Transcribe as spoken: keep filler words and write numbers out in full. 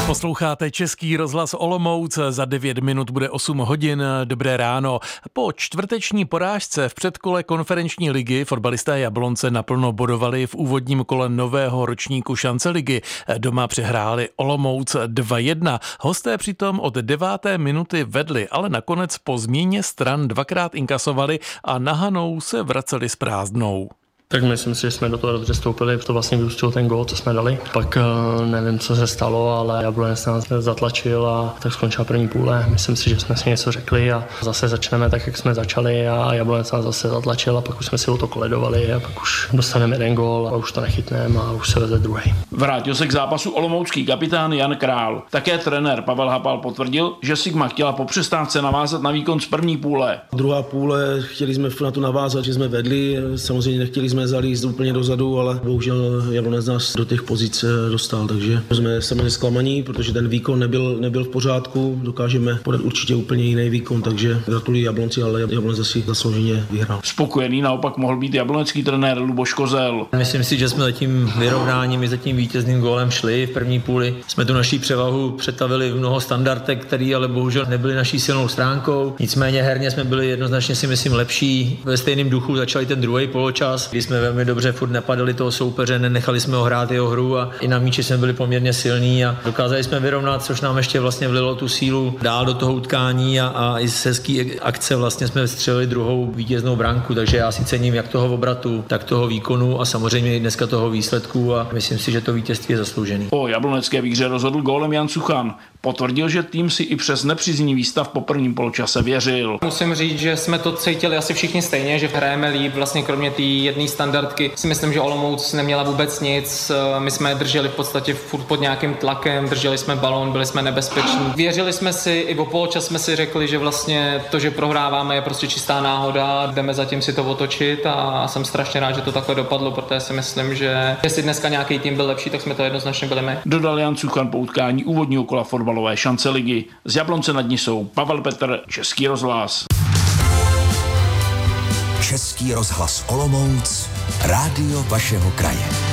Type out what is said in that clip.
Posloucháte Český rozhlas Olomouc, za devět minut bude osm hodin, dobré ráno. Po čtvrteční porážce v předkole konferenční ligy fotbalisté Jablonce naplno bodovali v úvodním kole nového ročníku šance ligy. Doma přehráli Olomouc dva jedna. Hosté přitom od deváté minuty vedli, ale nakonec po změně stran dvakrát inkasovali a na Hanou se vraceli s prázdnou. Tak myslím si, že jsme do toho dobře vstoupili, to vlastně vyústil ten gól, co jsme dali. Pak nevím, co se stalo, ale Jablonec nás zatlačil a tak skončila první půle. Myslím si, že jsme si něco řekli a zase začneme tak, jak jsme začali a Jablonec nás zase zatlačil a pak už jsme si o to koledovali a pak už dostaneme jeden gól a už to nechytneme a už se veze druhý. Vrátil se k zápasu olomoucký kapitán Jan Král. Také trenér Pavel Hapal potvrdil, že Sigma chtěla po přestávce navázat na výkon z první půle. Druhá půle chtěli jsme na to navázat, že jsme vedli, samozřejmě nechtěli jsme zalíst úplně dozadu, ale bohužel Jablonec nás do těch pozic dostal, takže jsme samozřejmě zklamaní, protože ten výkon nebyl, nebyl v pořádku, dokážeme podat určitě úplně jiný výkon, takže gratuluji Jablonci, ale Jablonec asi zaslouženě vyhrál. Spokojený naopak mohl být jablonecký trenér Luboš Kozel. Myslím si, že jsme za tím vyrovnáním i za tím vítězným gólem šli v první půli. Jsme tu naší převahu přetavili v mnoho standardek, které ale bohužel nebyly naší silnou stránkou. Nicméně herně jsme byli jednoznačně si myslím lepší. Ve stejném duchu začali ten druhý poločas, kdy jsme velmi dobře furt napadali toho soupeře, nenechali jsme ho hrát jeho hru a i na míči jsme byli poměrně silní a dokázali jsme vyrovnat, což nám ještě vlastně vlilo tu sílu dál do toho utkání a, a i z hezký akce vlastně jsme vstřelili druhou vítěznou branku, takže já si cením jak toho obratu, tak toho výkonu a samozřejmě i dneska toho výsledku a myslím si, že to vítězství je zasloužený. O jablonecké výhře rozhodl gólem Jan Suchan. Potvrdil, že tým si i přes nepříznivý stav po prvním poločase věřil. Musím říct, že jsme to cítili asi všichni stejně, že hrajeme líp, vlastně kromě té jedné standardky. Si myslím, že Olomouc neměla vůbec nic, my jsme drželi v podstatě furt pod nějakým tlakem, drželi jsme balón, byli jsme nebezpeční. Věřili jsme si, i po poločas jsme si řekli, že vlastně to, že prohráváme, je prostě čistá náhoda, jdeme zatím si to otočit a jsem strašně rád, že to takhle dopadlo, protože si myslím, že jestli dneska nějaký tým byl lepší, tak jsme to jednoznačně byli my. Dodal Jan Suchan po utkání úvodního kola fotbalové šance ligy. Z Jablonce nad Nisou Pavel Petr, Český rozhlas. Český rozhlas Olomouc, rádio vašeho kraje.